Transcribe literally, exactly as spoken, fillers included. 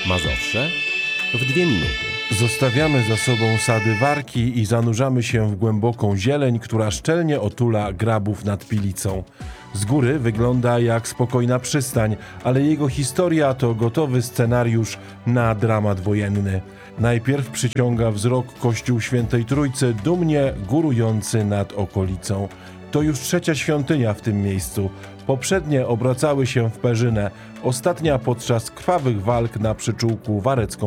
Mazowsze w dwie minuty. Zostawiamy za sobą sady Warki i zanurzamy się w głęboką zieleń, która szczelnie otula Grabów nad Pilicą. Z góry wygląda jak spokojna przystań, ale jego historia to gotowy scenariusz na dramat wojenny. Najpierw przyciąga wzrok kościół Świętej Trójcy, dumnie górujący nad okolicą. To już trzecia świątynia w tym miejscu. Poprzednie obracały się w perzynę, ostatnia podczas krwawych walk na przyczółku Warecką